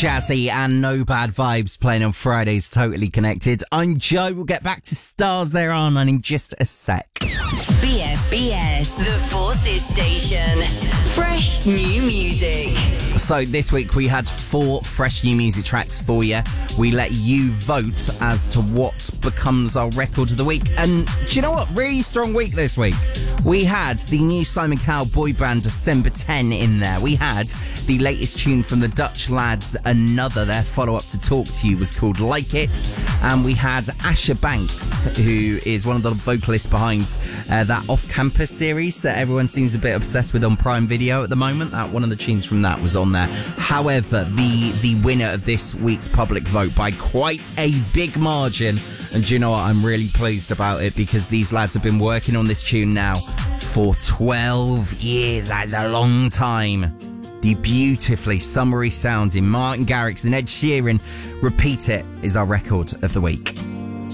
Jazzy and No Bad Vibes playing on Fridays, Totally Connected. I'm Joe. We'll get back to Stars There Are None in just a sec. BFBS, the Forces Station. Fresh new music. So this week we had 4 fresh new music tracks for you. We let you vote as to what becomes our record of the week. And do you know what? Really strong week this week. We had the new Simon Cowell boy band December 10 in there. We had the latest tune from the Dutch lads, Another. Their follow-up to Talk to You was called Like It. And we had Asher Banks, who is one of the vocalists behind that Off-Campus series that everyone seems a bit obsessed with on Prime Video at the moment. One of the tunes from that was on there. However, the winner of this week's public vote by quite a big margin, and do you know what? I'm really pleased about it because these lads have been working on this tune now for 12 years. That's a long time. The beautifully summery sounds in Martin Garrix and Ed Sheeran, Repeat It, is our record of the week.